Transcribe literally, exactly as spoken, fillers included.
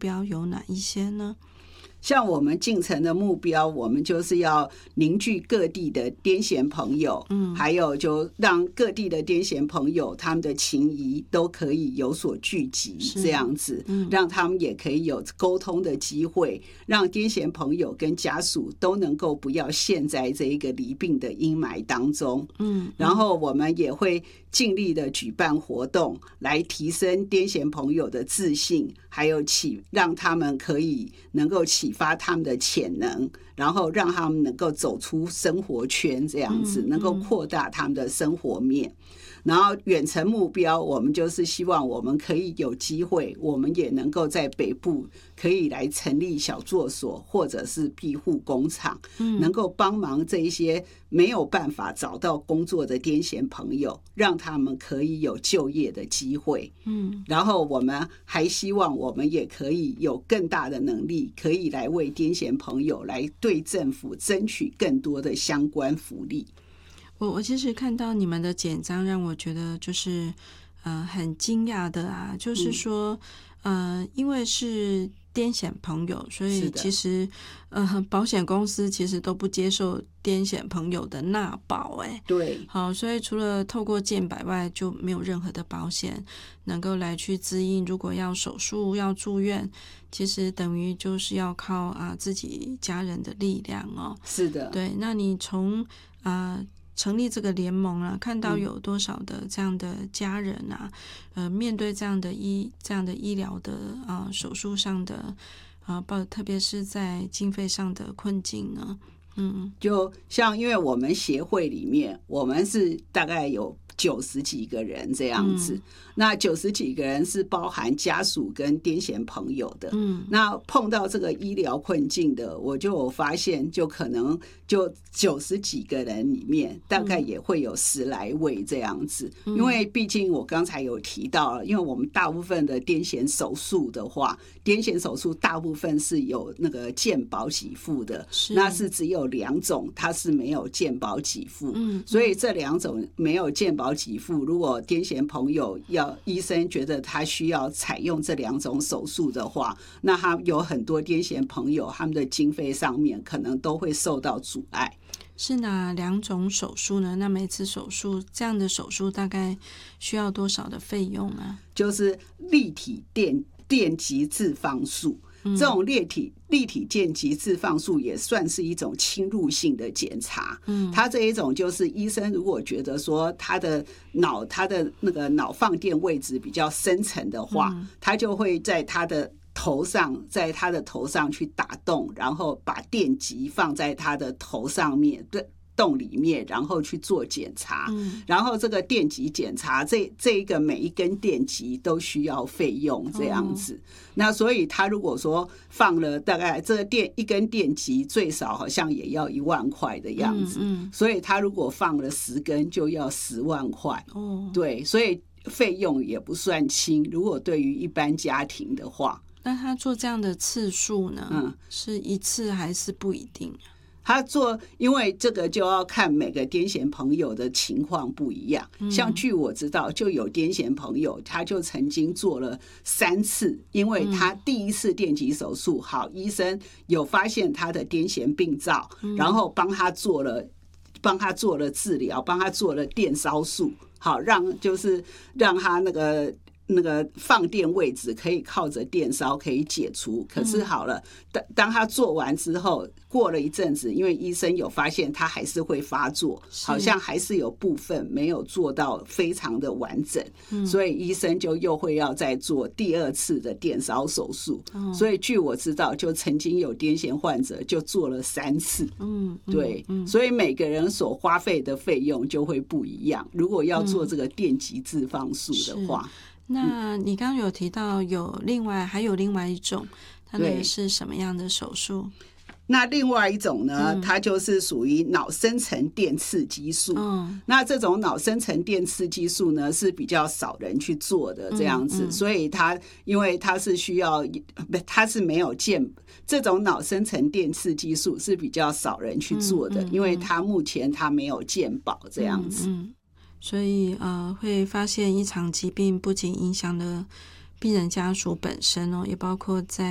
标有哪一些呢？ 像我们进城的目标，我们就是要凝聚各地的癫痫朋友，嗯，还有就让各地的癫痫朋友他们的情谊都可以有所聚集，这样子，嗯，让他们也可以有沟通的机会，让癫痫朋友跟家属都能够不要陷在这一个离病的阴霾当中，嗯，然后我们也会尽力的举办活动，来提升癫痫朋友的自信，还有启让他们可以能够启发他们的潜能，然后让他们能够走出生活圈，这样子能够扩大他们的生活面。然后远程目标，我们就是希望我们可以有机会，我们也能够在北部可以来成立小作所或者是庇护工厂，能够帮忙这一些没有办法找到工作的癫痫朋友，让他们可以有就业的机会。嗯，然后我们还希望我们也可以有更大的能力，可以来为癫痫朋友来对政府争取更多的相关福利。 我我其实看到你们的简章，让我觉得就是呃很惊讶的啊，就是说、嗯、呃因为是癫痫朋友，所以其实呃保险公司其实都不接受癫痫朋友的纳保，哎， 对， 好，所以除了透过健保外，就没有任何的保险能够来去支应，如果要手术要住院，其实等于就是要靠啊自己家人的力量哦。 是的， 对，那你从啊。成立这个联盟啊，看到有多少的这样的家人啊，嗯、呃，面对这样的医这样的医疗的啊、呃、手术上的啊，包、特别是在经费上的困境呢？嗯， 就像因为我们协会里面，我们是大概有九十几个人这样子，嗯、那九十几个人是包含家属跟癫痫朋友的。嗯，那碰到这个医疗困境的，我就有发现，就可能就九十几个人里面，大概也会有十来位这样子。嗯、因为毕竟我刚才有提到了，因为我们大部分的癫痫手术的话，癫痫手术大部分是有那个健保给付的，是那是只有两种，它是没有健保给付。嗯，所以这两种没有健保给付，如果癫痫朋友要医生觉得他需要采用这两种手术的话，那他有很多癫痫朋友他们的经费上面可能都会受到阻碍。 是哪两种手术呢？那每次手术这样的手术大概需要多少的费用啊？就是立体电电极置放术。这种立体立体电极置放术也算是一种侵入性的检查。嗯，它这一种就是医生如果觉得说他的脑他的那个脑放电位置比较深层的话，嗯、他就会在他的头上，在他的头上去打洞，然后把电极放在他的头上面，对。洞里面，然后去做检查，嗯、然后这个电极检查，这这一个每一根电极都需要费用这样子。哦、那所以他如果说放了大概这个电一根电极最少好像也要一万块的样子，嗯嗯、所以他如果放了十根就要十万块。哦，对，所以费用也不算轻。如果对于一般家庭的话， 那他做这样的次数呢？嗯，是一次还是不一定？ 他做，因为这个就要看每个癫痫朋友的情况不一样。像据我知道，就有癫痫朋友，他就曾经做了三次，因为他第一次电极手术，好，医生有发现他的癫痫病灶，然后帮他做了，帮他做了治疗，帮他做了电烧术，好，让就是让他那个。那个放电位置可以靠着电烧可以解除，可是好了，当当他做完之后，过了一阵子，因为医生有发现他还是会发作，好像还是有部分没有做到非常的完整，嗯、所以医生就又会要再做第二次的电烧手术。哦、所以据我知道，就曾经有癫痫患者就做了三次。嗯，对，嗯、所以每个人所花费的费用就会不一样。如果要做这个电极置放术的话。 那你刚刚有提到有另外还有另外一种，它那个是什么样的手术？ 那另外一种呢，嗯、它就是属于脑深层电刺激术。嗯、那这种脑深层电刺激术呢是比较少人去做的这样子，嗯嗯、所以它因为它是需要，它是没有健这种脑深层电刺激术是比较少人去做的，嗯嗯嗯、因为它目前它没有健保这样子。嗯嗯所以呃，会发现一场疾病不仅影响了病人家属本身哦，也包括在